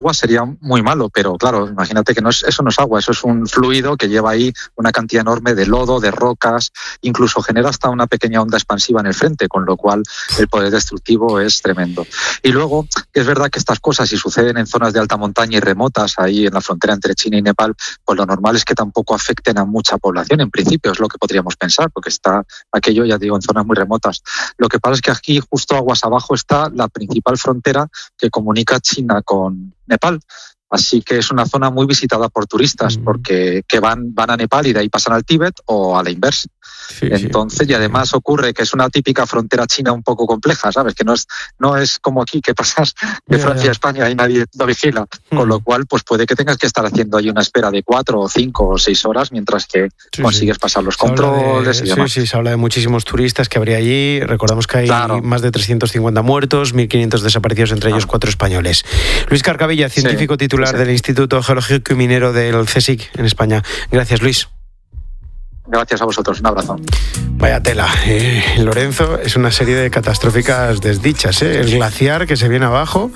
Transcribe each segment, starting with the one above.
sería muy malo, pero claro, imagínate que eso no es agua, eso es un fluido que lleva ahí una cantidad enorme de lodo, de rocas, incluso genera hasta una pequeña onda expansiva en el frente, con lo cual el poder destructivo es tremendo. Y luego, es verdad que estas cosas, si suceden en zonas de alta montaña y remotas, ahí en la frontera entre China y Nepal, pues lo normal es que tampoco afecten a mucha población, en principio es lo que podríamos pensar, porque está aquello, ya digo, en zonas muy remotas. Lo que pasa es que aquí, justo aguas abajo, está la principal frontera que comunica China con Nepal. Así que es una zona muy visitada por turistas porque que van a Nepal y de ahí pasan al Tíbet o a la inversa. Sí, entonces, y además ocurre que es una típica frontera china un poco compleja, ¿sabes? Que no es como aquí, que pasas de Francia a España y nadie lo vigila. Con lo cual, pues puede que tengas que estar haciendo ahí una espera de 4 o 5 o 6 horas mientras que consigues pasar los controles y demás. Sí, se habla de muchísimos turistas que habría allí. Recordamos que hay más de 350 muertos, 1.500 desaparecidos, entre ellos 4 españoles. Luis Carcavilla, científico titular del Instituto Geológico y Minero del CSIC en España. Gracias, Luis. Gracias a vosotros, un abrazo. Vaya tela, Lorenzo, es una serie de catastróficas desdichas, El glaciar que se viene abajo,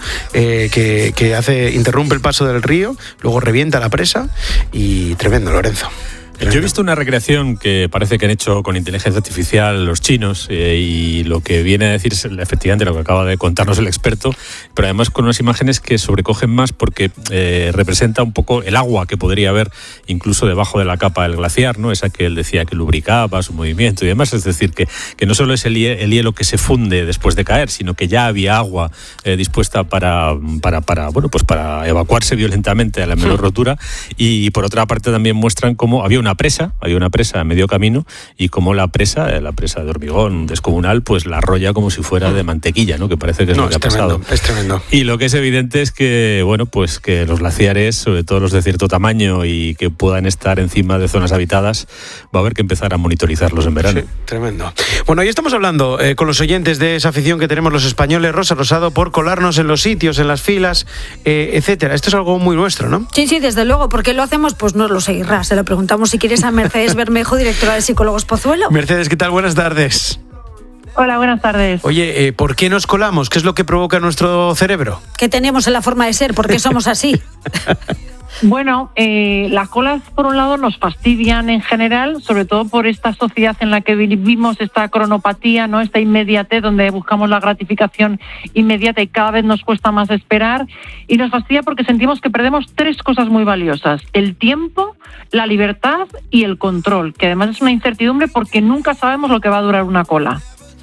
que interrumpe el paso del río, luego revienta la presa y tremendo, Lorenzo. Yo he visto una recreación que parece que han hecho con inteligencia artificial los chinos y lo que viene a decir es efectivamente lo que acaba de contarnos el experto, pero además con unas imágenes que sobrecogen más porque representa un poco el agua que podría haber incluso debajo de la capa del glaciar, ¿no? Esa que él decía que lubricaba su movimiento y demás, es decir, que no solo es el hielo que se funde después de caer, sino que ya había agua dispuesta para evacuarse violentamente a la menor rotura, y por otra parte también muestran cómo había una presa a medio camino y como la presa de hormigón descomunal, pues la arrolla como si fuera de mantequilla, ¿no? Que parece que es lo que ha pasado. Es tremendo. Y lo que es evidente es que, pues que los glaciares, sobre todo los de cierto tamaño y que puedan estar encima de zonas habitadas, va a haber que empezar a monitorizarlos en verano. Sí, tremendo. Bueno, hoy estamos hablando con los oyentes de esa afición que tenemos los españoles, Rosa Rosado, por colarnos en los sitios, en las filas, etcétera. Esto es algo muy nuestro, ¿no? Sí, desde luego. ¿Por qué lo hacemos? Pues no lo sé, Irra. Se lo preguntamos si quieres a Mercedes Bermejo, directora de Psicólogos Pozuelo. Mercedes, ¿qué tal? Buenas tardes. Hola, buenas tardes. Oye, ¿por qué nos colamos? ¿Qué es lo que provoca nuestro cerebro? ¿Qué tenemos en la forma de ser? ¿Por qué somos así? Bueno, las colas por un lado nos fastidian en general, sobre todo por esta sociedad en la que vivimos, esta cronopatía, ¿no? Esta inmediatez donde buscamos la gratificación inmediata y cada vez nos cuesta más esperar, y nos fastidia porque sentimos que perdemos 3 cosas muy valiosas: el tiempo, la libertad y el control, que además es una incertidumbre porque nunca sabemos lo que va a durar una cola.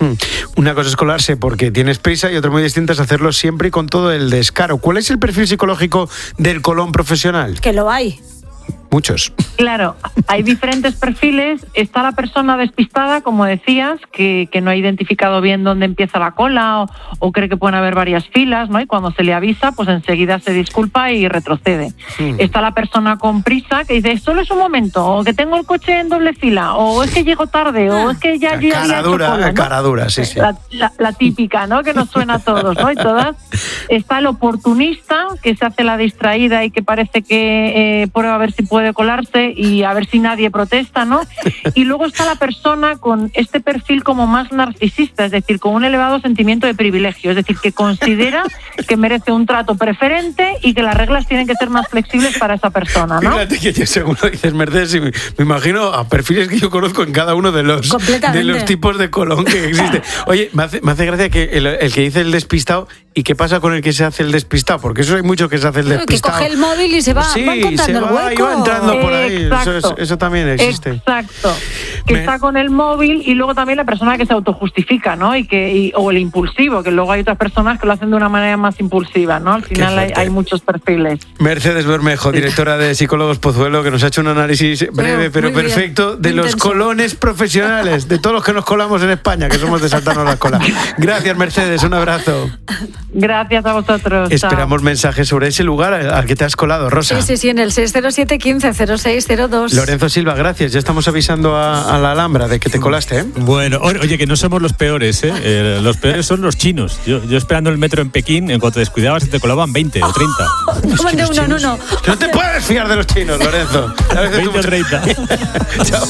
Una cosa es colarse porque tienes prisa y otra muy distinta es hacerlo siempre y con todo el descaro. ¿Cuál es el perfil psicológico del colón profesional? Que lo hay. Muchos. Claro, hay diferentes perfiles. Está la persona despistada, como decías, que no ha identificado bien dónde empieza la cola o cree que pueden haber varias filas, ¿no? Y cuando se le avisa, pues enseguida se disculpa y retrocede. Está la persona con prisa que dice, solo es un momento, o que tengo el coche en doble fila, o es que llego tarde, o es que ya yo había hecho cola, ¿no? Cara dura, sí. La típica, ¿no? Que nos suena a todos, ¿no? Y todas. Está el oportunista, que se hace la distraída y que parece que prueba a ver si puede colarse y a ver si nadie protesta, ¿no? Y luego está la persona con este perfil como más narcisista, es decir, con un elevado sentimiento de privilegio, es decir, que considera que merece un trato preferente y que las reglas tienen que ser más flexibles para esa persona, ¿no? Fíjate que yo, según lo dices, Mercedes, me imagino a perfiles que yo conozco en cada uno de los tipos de colón que existe. Oye, me hace gracia que el que dice el despistado, ¿y qué pasa con el que se hace el despistado? Porque eso hay mucho que se hace el despistado. Que coge el móvil y se va, va encontrando el hueco. Y va entrando por ahí. Eso también existe. Exacto. Que está con el móvil, y luego también la persona que se autojustifica, ¿no? O el impulsivo, que luego hay otras personas que lo hacen de una manera más impulsiva, ¿no? Al final hay muchos perfiles. Mercedes Bermejo, directora de Psicólogos Pozuelo, que nos ha hecho un análisis breve pero perfecto de los colones profesionales, de todos los que nos colamos en España, que somos de saltarnos la cola. Gracias, Mercedes, un abrazo. Gracias a vosotros. Esperamos mensajes sobre ese lugar al que te has colado, Rosa. Sí, en el 607 15 0602. Lorenzo Silva, gracias. Ya estamos avisando a la Alhambra de que te colaste, ¿eh? Bueno, oye, que no somos los peores, ¿eh? Los peores son los chinos. Yo esperando el metro en Pekín, en cuanto te descuidabas, te colaban 20 o 30. No. No te puedes fiar de los chinos, Lorenzo. 20 o 30. Chao.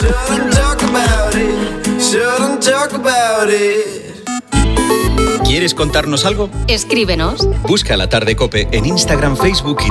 ¿Quieres contarnos algo? Escríbenos. Busca La Tarde COPE en Instagram, Facebook y